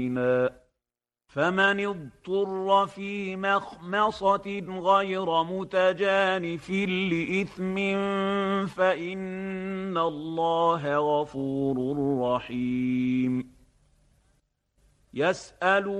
فمن اضطر في مخمصة غير متجانف لإثم فإن الله غفور رحيم.